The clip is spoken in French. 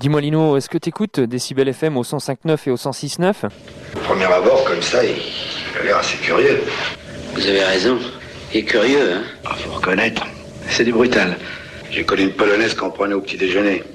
Dis-moi Lino, est-ce que t'écoutes Décibel FM au 105.9 et au 106.9 ? Au premier abord, comme ça, il a l'air assez curieux. Vous avez raison. Il est curieux, hein ? Faut reconnaître. C'est du brutal. J'ai connu une polonaise qu'on prenait au petit déjeuner.